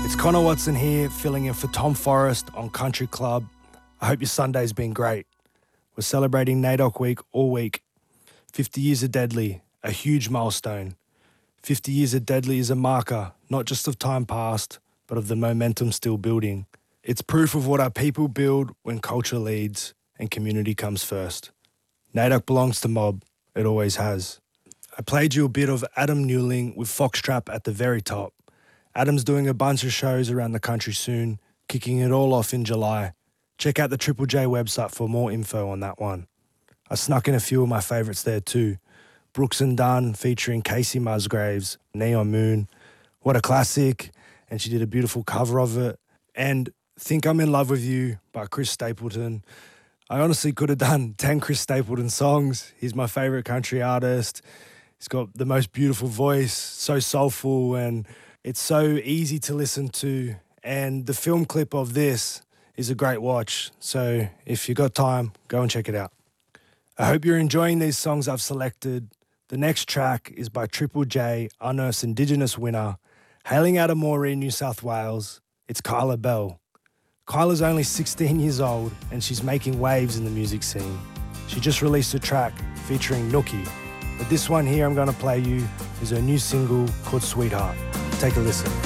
It's Connor Watson here, filling in for Tom Forrest on Country Club. I hope your Sunday's been great. We're celebrating NAIDOC Week all week. 50 years of Deadly, a huge milestone. 50 years of Deadly is a marker, not just of time past, but of the momentum still building. It's proof of what our people build when culture leads and community comes first. NAIDOC belongs to Mob. It always has. I played you a bit of Adam Newling with Foxtrap at the very top. Adam's doing a bunch of shows around the country soon, kicking it all off in July. Check out the Triple J website for more info on that one. I snuck in a few of my favourites there too. Brooks and Dunn featuring Casey Musgraves, Neon Moon. What a classic. And she did a beautiful cover of it. And Think I'm in Love with You by Chris Stapleton. I honestly could have done 10 Chris Stapleton songs. He's my favourite country artist. He's got the most beautiful voice, so soulful, and it's so easy to listen to. And the film clip of this is a great watch. So if you've got time, go and check it out. I hope you're enjoying these songs I've selected. The next track is by Triple J, Unearth's Indigenous winner, hailing out of Moree, New South Wales. It's Kyla Bell. Kyla's only 16 years old and she's making waves in the music scene. She just released a track featuring Nookie. But this one here I'm going to play you is her new single called Sweetheart. Take a listen.